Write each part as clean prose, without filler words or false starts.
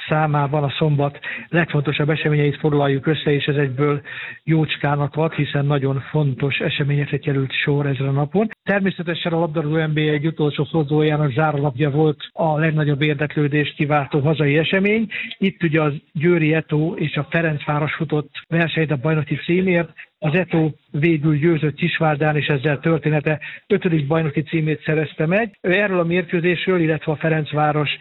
számában a szombat legfontosabb eseményeit foglaljuk össze, és ez egyből jócskának ad, hiszen nagyon fontos eseményekre került sor ezen a napon. Természetesen a labdarúgó NB egy utolsó fordulójának zárólapja volt a legnagyobb érdeklődést kiváltó hazai esemény. Itt ugye az Győri Eto és a Ferencváros futott versenyt a bajnoki címért. Az Eto végül győzött Kisvárdán, és ezzel története 5. bajnoki címét szerezte meg. Erről a mérkőzésről, illetve a Ferencváros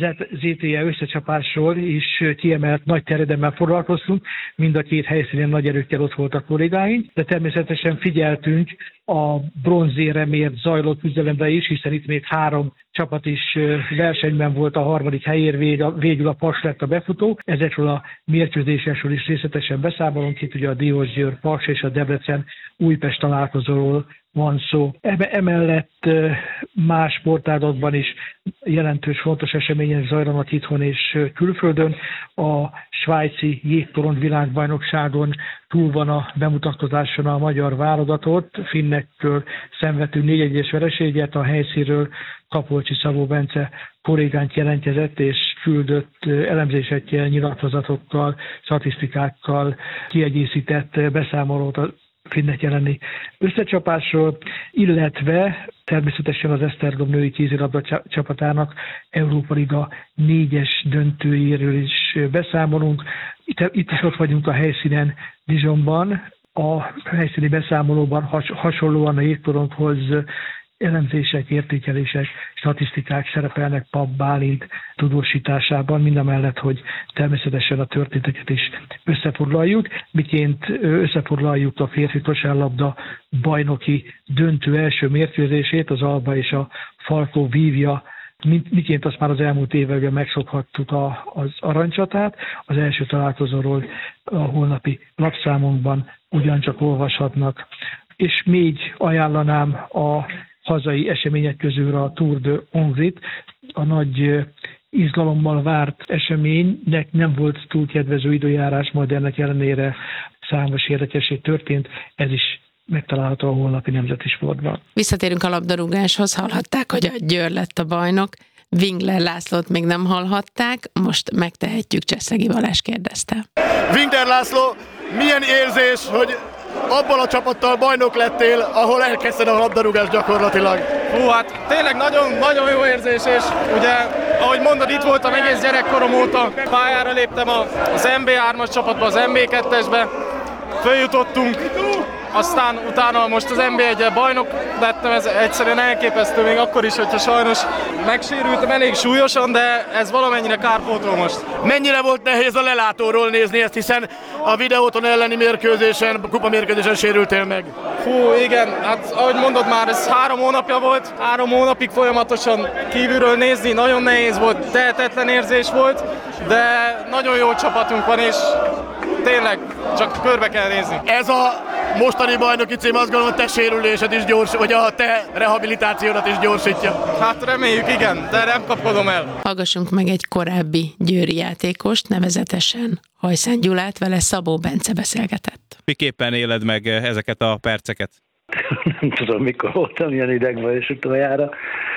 ZTE összecsapásról is kiemelt nagy terjedelemmel foglalkoztunk. Mind a két helyszínen nagy erőkkel ott voltak kollégáink, de természetesen figyeltünk a bronzéremért zajlott küzdelemre is, hiszen itt még 3 csapat is versenyben volt, a harmadik helyér végül a Paks lett a befutó. Ezekről a mérkőzésekről is részletesen beszámolunk, itt ugye a Diósgyőr Paks és a Debrecen Újpest találkozóról van szó. Emellett más sportágakban is jelentős fontos események zajlanak itthon és külföldön. A svájci jégtorony világbajnokságon túl van a bemutatkozáson a magyar válogatott. Finnektől szenvedtő 4-1-es vereséget, a helyszínről Kapolcsi Szabó Bence kollégánk jelentkezett és küldött elemzésekkel, nyilatkozatokkal, statisztikákkal kiegészített beszámolót a finnek elleni összecsapásról, illetve természetesen az Esztergom női kézilabda csapatának Európa Liga 4-es döntőjéről is beszámolunk. Itt is ott vagyunk a helyszínen Dijonban. A helyszíni beszámolóban hasonlóan a jégtoronyhoz elemzések, értékelések, statisztikák szerepelnek Papp Bálint tudósításában, mindamellett, hogy természetesen a történteket is összefoglaljuk. Miként összefoglaljuk a férfi kosárlabda bajnoki döntő első mérkőzését, az Alba és a Falkó vívja, miként azt már az elmúlt években megszokhattuk az aranycsatát. Az első találkozóról a holnapi lapszámunkban ugyancsak olvashatnak. És még ajánlanám a hazai események közül a Tour de Hongrit. A nagy izgalommal várt eseménynek nem volt túl kedvező időjárás, majd ennek ellenére számos érdekesség történt. Ez is megtalálható a holnapi nemzeti sportban. Visszatérünk a labdarúgáshoz, hallhatták, hogy a Győr lett a bajnok. Winkler Lászlót még nem hallhatták, most megtehetjük, Cseszegi Balázs kérdezte. Winkler László, milyen érzés, hogy abban a csapattal bajnok lettél, ahol elkezdted a labdarúgást gyakorlatilag? Hú, hát tényleg nagyon jó érzés, és ugye, ahogy mondod, itt voltam egész gyerekkorom óta, pályára léptem az MB3-as csapatba, az MB2-esbe, följutottunk, aztán utána most az MB1-el bajnok lettem, ez egyszerűen elképesztő, még akkor is, hogyha sajnos megsérültem elég súlyosan, de ez valamennyire kárpótol most. Mennyire volt nehéz a lelátóról nézni ezt, hiszen a videóton elleni mérkőzésen, kupamérkőzésen sérültél meg? Hú, igen, hát ahogy mondod már, ez 3 hónapja volt, 3 hónapig folyamatosan kívülről nézni, nagyon nehéz volt, tehetetlen érzés volt, de nagyon jó csapatunk van, és tényleg csak körbe kell nézni. Ez a mostani bajnoki cím, azt gondolom, te sérülésed is gyors, vagy a te rehabilitációdat is gyorsítja. Hát reméljük, igen, de nem kapkodom el. Hallgassunk meg egy korábbi győri játékost, nevezetesen Hajszán Gyulát, vele Szabó Bence beszélgetett. Miképpen éled meg ezeket a perceket? Nem tudom, mikor voltam ilyen idegben, és utoljára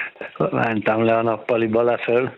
mentem le a nappaliba leföl.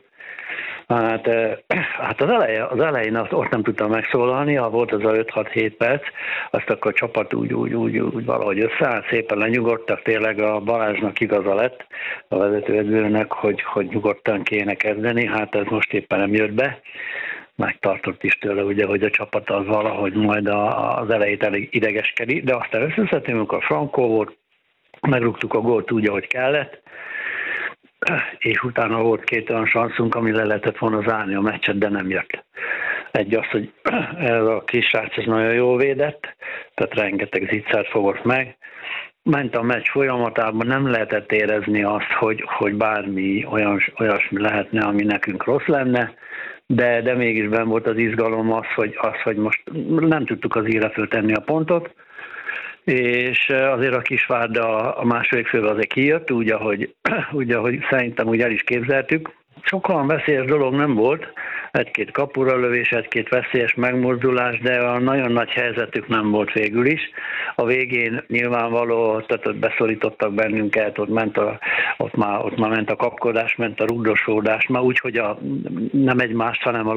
Hát az elején ott nem tudtam megszólalni, ha volt az a 5-6-7 perc, azt akkor a csapat úgy valahogy összeállt, szépen lenyugodtak, tényleg a Balázsnak igaza lett, a vezetőedzőnek, hogy nyugodtan kéne kezdeni, hát ez most éppen nem jött be. Megtartott is tőle, ugye, hogy a csapat az valahogy majd az elejét elég idegeskedi, de aztán összeszedtünk, amikor Frankó volt, megrúgtuk a gólt úgy, ahogy kellett, és utána volt 2 olyan sanszunk, ami le lehetett volna zárni a meccset, de nem jött. Egy az, hogy ez a kisrác ez nagyon jól védett, tehát rengeteg zicsert fogott meg. Ment a meccs folyamatában, nem lehetett érezni azt, hogy bármi olyasmi lehetne, ami nekünk rossz lenne, de mégis benn volt az izgalom hogy most nem tudtuk az íre föltenni a pontot, és azért a Kisvárda a második főbe azért kijött, úgy, ahogy szerintem úgy el is képzeltük. Sokkal veszélyes dolog nem volt, 1-2 kapura lövés, 1-2 veszélyes megmozdulás, de a nagyon nagy helyzetük nem volt végül is. A végén nyilvánvaló, tehát ott beszorítottak bennünket, ott már ment a kapkodás, ment a rugdosódás, már úgy, hogy nem egymást, hanem a